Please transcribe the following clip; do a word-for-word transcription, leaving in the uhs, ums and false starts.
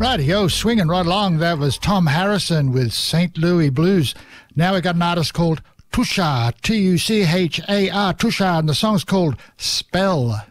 Rightio, swinging right along. That was Tom Harrison with Saint Louis Blues. Now we got an artist called Tushar, T U C H A R, Tushar, and the song's called Spell.